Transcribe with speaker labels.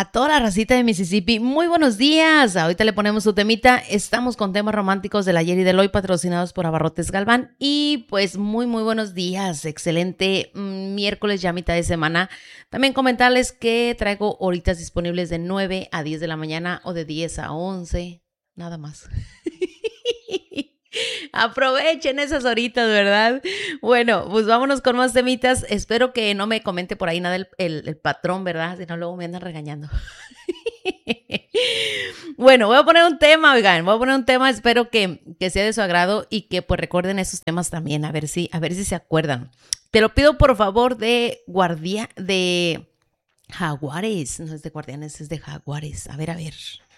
Speaker 1: a toda la racita de Mississippi, muy buenos días. Ahorita le ponemos su temita. Estamos con temas románticos del ayer y del hoy, patrocinados por Abarrotes Galván. Y pues muy buenos días. Excelente miércoles, ya mitad de semana. También comentarles que traigo horitas disponibles de 9 a 10 de la mañana o de 10 a 11. Nada más. Aprovechen esas horitas, ¿verdad? Bueno, pues vámonos con más temitas. Espero que no me comente por ahí nada el patrón, ¿verdad? Si no, luego me andan regañando. Bueno, voy a poner un tema, oigan. Voy a poner un tema, espero que sea de su agrado y que pues recuerden esos temas también, a ver si se acuerdan. Te lo pido por favor de Jaguares. No es de Guardianes, es de Jaguares. A ver.